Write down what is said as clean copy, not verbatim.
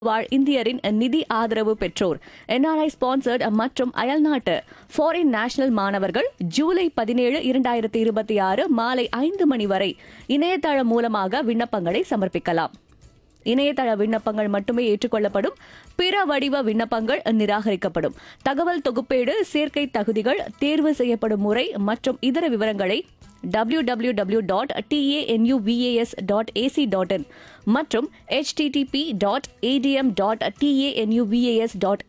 வாழ் இந்தியரின் நிதி ஆதரவு பெற்றோர் என்ஆர்ஐ ஸ்பான்சர்ட் மற்றும் அயல்நாட்டு ஃபாரின் நேஷனல் மாணவர்கள் ஜூலை 17, 2026 மாலை 5 மணி வரை இணையதளம் மூலமாக விண்ணப்பங்களை சமர்ப்பிக்கலாம். இணையதள விண்ணப்பங்கள் மட்டுமே ஏற்றுக்கொள்ளப்படும். பிற வடிவ விண்ணப்பங்கள் நிராகரிக்கப்படும். தகவல் தொகுப்பேடு, சேர்க்கை தகுதிகள், தேர்வு செய்யப்படும் முறை மற்றும் இதர விவரங்களை www.tanuvas.ac.in மற்றும் http.adm.tanuvas.ac.in